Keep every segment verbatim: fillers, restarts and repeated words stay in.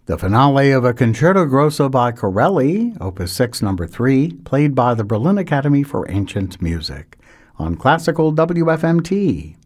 The finale of a concerto grosso by Corelli, Opus six, number three, played by the Berlin Academy for Ancient Music, on Classical W F M T.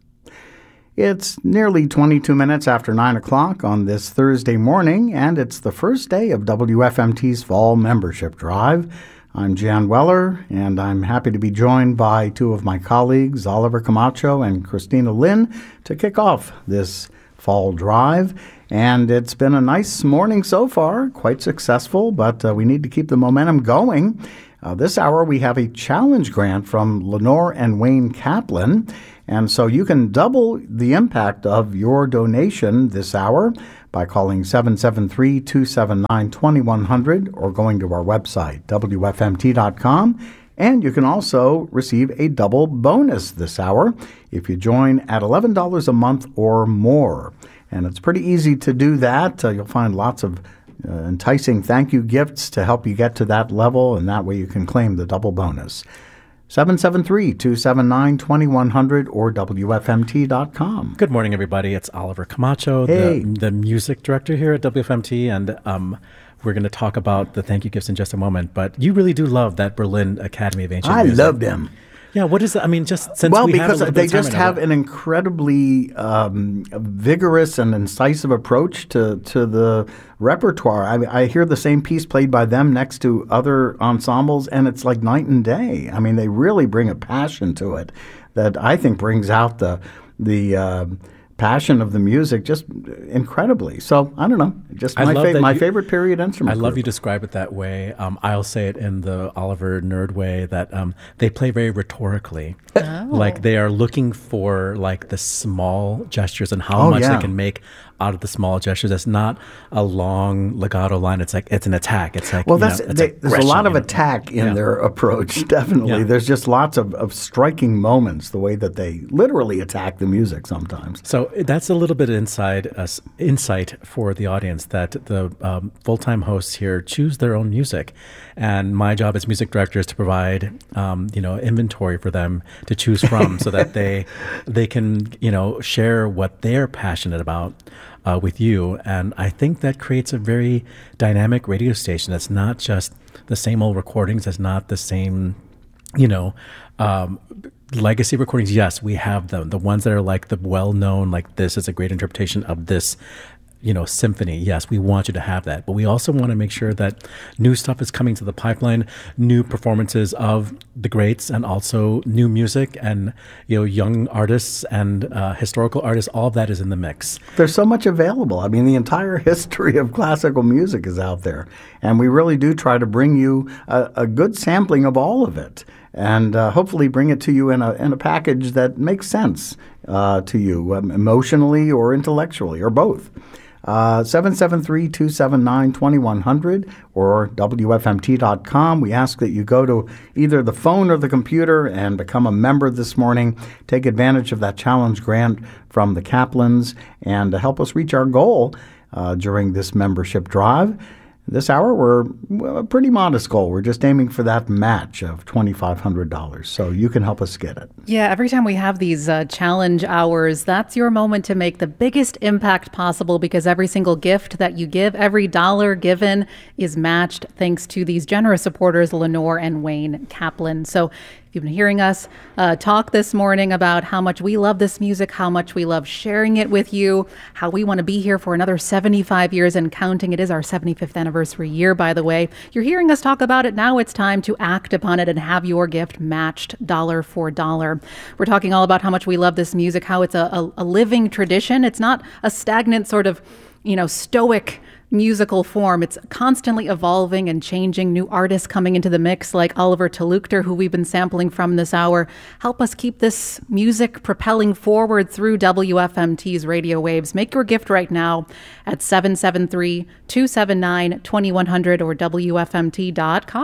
It's nearly twenty-two minutes after nine o'clock on this Thursday morning, and it's the first day of W F M T's Fall Membership Drive. I'm Jan Weller, and I'm happy to be joined by two of my colleagues, Oliver Camacho and Christina Lynn, to kick off this Fall Drive. And it's been a nice morning so far, quite successful, but uh, we need to keep the momentum going. Uh, this hour, we have a challenge grant from Lenore and Wayne Kaplan, and so you can double the impact of your donation this hour by calling seven seven three, two seven nine, two one zero zero or going to our website, W F M T dot com. And you can also receive a double bonus this hour if you join at eleven dollars a month or more. And it's pretty easy to do that. Uh, you'll find lots of uh, enticing thank you gifts to help you get to that level, and that way you can claim the double bonus. seven seven three, two seven nine, two one zero zero or W F M T dot com. Good morning, everybody. It's Oliver Camacho, hey. the, the music director here at W F M T, and um, we're going to talk about the thank you gifts in just a moment. But you really do love that Berlin Academy of Ancient I Music. I love them. Yeah, what is that? I mean, just since well, we because have a they bit of just time right have now, an incredibly um, vigorous and incisive approach to, to the repertoire. I, I hear the same piece played by them next to other ensembles, and it's like night and day. I mean, they really bring a passion to it that I think brings out the the uh, passion of the music just incredibly. So I don't know, just my, fa- my you, favorite period instrument. I love group. You describe it that way. Um, I'll say it in the Oliver nerd way that um, they play very rhetorically. Oh. Like they are looking for like the small gestures and how oh, much yeah. they can make out of the small gestures. It's not a long legato line. It's like it's an attack. It's like well, that's you know, they, there's a lot of you know? attack in yeah. their approach. Definitely, yeah. There's just lots of, of striking moments. The way that they literally attack the music sometimes. So that's a little bit of inside uh, insight for the audience that the um, full-time hosts here choose their own music, and my job as music director is to provide um, you know inventory for them to choose from, so that they they can you know share what they're passionate about. Uh, with you, and I think that creates a very dynamic radio station that's not just the same old recordings, that's not the same, you know, um, legacy recordings. Yes, we have them, the ones that are like the well-known, like this is a great interpretation of this, you know, symphony. Yes, we want you to have that, but we also want to make sure that new stuff is coming to the pipeline, new performances of the greats, and also new music and, you know, young artists and uh, historical artists. All of that is in the mix. There's so much available. I mean, the entire history of classical music is out there, and we really do try to bring you a, a good sampling of all of it, and uh, hopefully bring it to you in a in a package that makes sense uh, to you um, emotionally or intellectually or both. Uh, seven seven three, two seven nine, two one zero zero or W F M T dot com. We ask that you go to either the phone or the computer and become a member this morning. Take advantage of that challenge grant from the Kaplans and help us reach our goal uh, during this membership drive. This hour, we're a pretty modest goal. We're just aiming for that match of twenty-five hundred dollars, so you can help us get it. Yeah, every time we have these uh, challenge hours, that's your moment to make the biggest impact possible, because every single gift that you give, every dollar given is matched thanks to these generous supporters, Lenore and Wayne Kaplan. So if you've been hearing us uh, talk this morning about how much we love this music, how much we love sharing it with you, how we want to be here for another seventy-five years and counting. It is our seventy-fifth anniversary year, by the way. You're hearing us talk about it. Now it's time to act upon it and have your gift matched dollar for dollar. We're talking all about how much we love this music, how it's a, a, a living tradition. It's not a stagnant sort of, you know, stoic musical form. It's constantly evolving and changing. New artists coming into the mix, like Oliver Talukder, who we've been sampling from this hour, help us keep this music propelling forward through W F M T's radio waves. Make your gift right now at seven seven three, two seven nine, two one zero zero or W F M T dot com.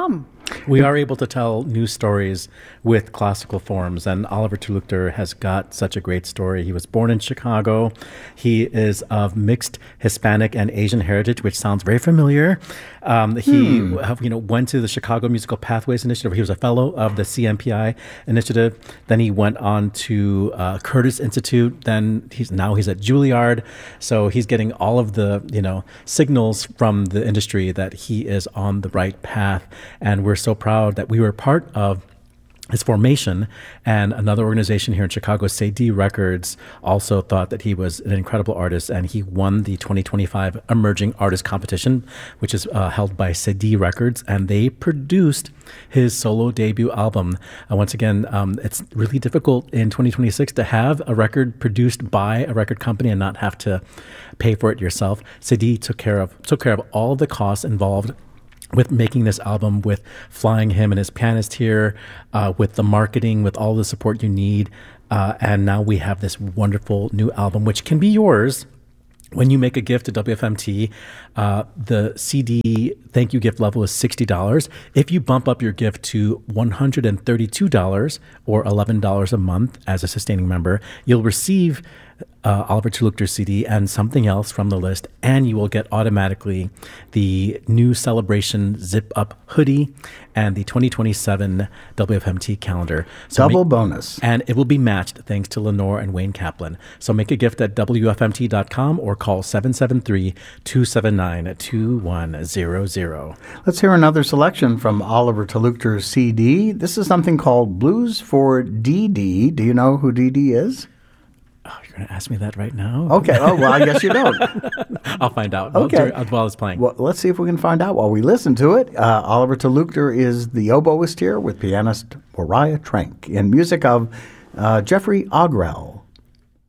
We are able to tell new stories with classical forms, and Oliver Terlugter has got such a great story. He was born in Chicago. He is of mixed Hispanic and Asian heritage, which sounds very familiar. Um, he hmm. you know, went to the Chicago Musical Pathways Initiative. He was a fellow of the C M P I initiative. Then he went on to uh, Curtis Institute. Then he's now he's at Juilliard. So he's getting all of the you know signals from the industry that he is on the right path, and we're so proud that we were part of his formation. And another organization here in Chicago, Cedille Records, also thought that he was an incredible artist, and he won the twenty twenty-five Emerging Artist Competition, which is uh, held by Cedille Records, and they produced his solo debut album. Uh, once again, um, it's really difficult in twenty twenty-six to have a record produced by a record company and not have to pay for it yourself. Cedille took care of took care of all the costs involved with making this album, with flying him and his pianist here, uh, with the marketing, with all the support you need. Uh, and now we have this wonderful new album, which can be yours when you make a gift to W F M T. Uh, the C D thank you gift level is sixty dollars. If you bump up your gift to one hundred thirty-two dollars or eleven dollars a month as a sustaining member, you'll receive Uh, Oliver Terlugter C D and something else from the list, and you will get automatically the new Celebration Zip Up hoodie and the twenty twenty-seven W F M T calendar. So Double make, bonus. And it will be matched thanks to Lenore and Wayne Kaplan. So make a gift at W F M T dot com or call seven seven three, two seven nine, two one zero zero. Let's hear another selection from Oliver Terlugter's C D. This is something called Blues for Dee Dee. Do you know who Dee Dee is? Oh, you're going to ask me that right now? Okay. Oh, well, I guess you don't. I'll find out okay. while, while it's playing. Well, let's see if we can find out while we listen to it. Uh, Oliver Terlugter is the oboist here with pianist Mariah Trenk in music of uh, Jeffrey Ogrell.